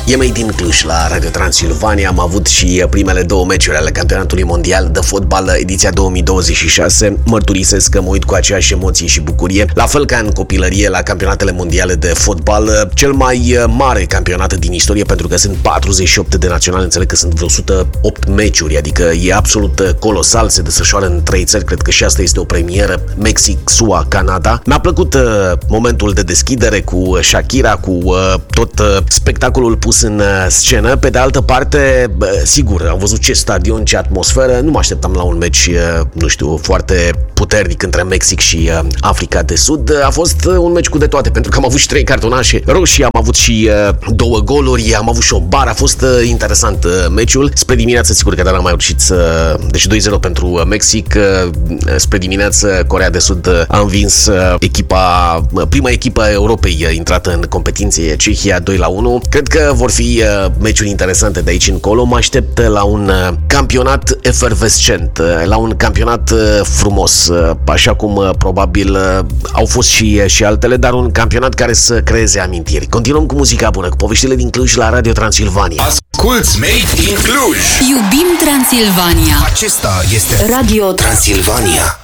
E mai din Cluj la Radio Transilvania. Am avut și primele două meciuri ale campionatului mondial de fotbal ediția 2026. Mărturisesc că mă uit cu aceeași emoție și bucurie. La fel ca în copilărie la campionatele mondiale de fotbal, cel mai mare campionat din istorie, pentru că sunt 48 de naționale, înțeleg că sunt vreo 108 meciuri, adică e absolut colosal, se desfășoară în 3 țări, cred că și asta este o premieră: Mexic, SUA, Canada. Mi-a plăcut momentul de deschidere cu Shakira, cu tot spectacolul pus în scenă. Pe de altă parte, sigur, am văzut ce stadion, ce atmosferă. Nu mă așteptam la un meci, nu știu, foarte puternic între Mexic și Africa de Sud. A fost un meci cu de toate, pentru că am avut și 3 cartonașe roșii, am avut și 2 goluri, am avut și o bară. A fost interesant meciul. Spre dimineață, sigur că n-am mai reușit să... Deci 2-0 pentru Mexic. Spre dimineață, Coreea de Sud a învins prima echipă a Europei intrată în competiție, Cehia, 2-1. Cred că vor fi meciuri interesante de aici încolo. Mă aștept la un campionat efervescent, la un campionat frumos, așa cum probabil au fost și altele, dar un campionat care să creeze amintiri. Continuăm cu muzica bună, cu poveștile din Cluj la Radio Transilvania. Asculți Made in Cluj! Iubim Transilvania! Acesta este Radio Transilvania.